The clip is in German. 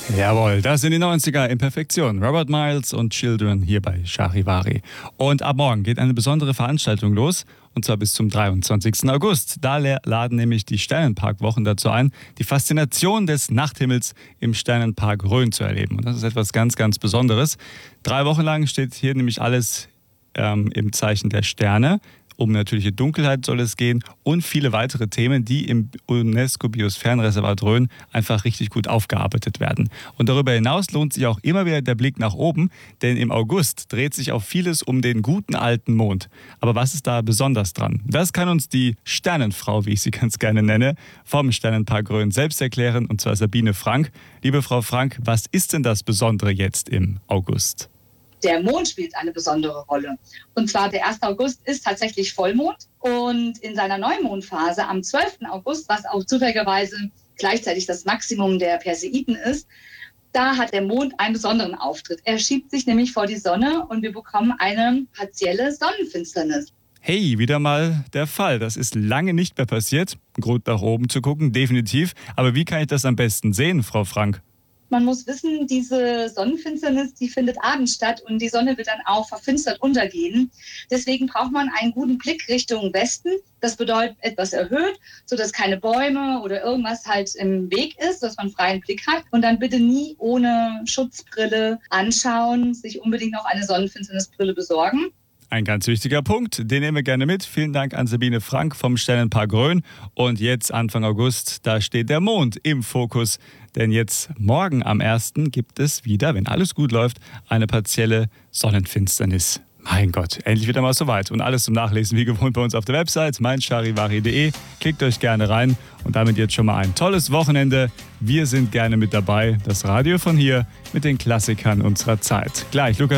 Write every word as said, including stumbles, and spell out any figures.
Jawohl, das sind die neunziger in Perfektion. Robert Miles und Children hier bei Charivari. Und ab morgen geht eine besondere Veranstaltung los, und zwar bis zum dreiundzwanzigsten August. Da laden nämlich die Sternenparkwochen dazu ein, die Faszination des Nachthimmels im Sternenpark Rhön zu erleben. Und das ist etwas ganz, ganz Besonderes. Drei Wochen lang steht hier nämlich alles ähm, im Zeichen der Sterne. Um natürliche Dunkelheit soll es gehen und viele weitere Themen, die im UNESCO-Biosphärenreservat Rhön einfach richtig gut aufgearbeitet werden. Und darüber hinaus lohnt sich auch immer wieder der Blick nach oben, denn im August dreht sich auch vieles um den guten alten Mond. Aber was ist da besonders dran? Das kann uns die Sternenfrau, wie ich sie ganz gerne nenne, vom Sternenpark Rhön selbst erklären, und zwar Sabine Frank. Liebe Frau Frank, was ist denn das Besondere jetzt im August? Der Mond spielt eine besondere Rolle. Und zwar der erste August ist tatsächlich Vollmond. Und in seiner Neumondphase am zwölften August, was auch zufälligerweise gleichzeitig das Maximum der Perseiden ist, da hat der Mond einen besonderen Auftritt. Er schiebt sich nämlich vor die Sonne und wir bekommen eine partielle Sonnenfinsternis. Hey, wieder mal der Fall. Das ist lange nicht mehr passiert. Grund nach oben zu gucken, definitiv. Aber wie kann ich das am besten sehen, Frau Frank? Man muss wissen, diese Sonnenfinsternis, die findet abends statt und die Sonne wird dann auch verfinstert untergehen. Deswegen braucht man einen guten Blick Richtung Westen. Das bedeutet etwas erhöht, sodass keine Bäume oder irgendwas halt im Weg ist, dass man freien Blick hat. Und dann bitte nie ohne Schutzbrille anschauen, sich unbedingt noch eine Sonnenfinsternisbrille besorgen. Ein ganz wichtiger Punkt, den nehmen wir gerne mit. Vielen Dank an Sabine Frank vom Sternenpark Rhön. Und jetzt Anfang August, da steht der Mond im Fokus. Denn jetzt morgen am ersten gibt es wieder, wenn alles gut läuft, eine partielle Sonnenfinsternis. Mein Gott, endlich wieder mal soweit. Und alles zum Nachlesen wie gewohnt bei uns auf der Website mein charivari punkt de. Klickt euch gerne rein und damit jetzt schon mal ein tolles Wochenende. Wir sind gerne mit dabei. Das Radio von hier mit den Klassikern unserer Zeit. Gleich Lukas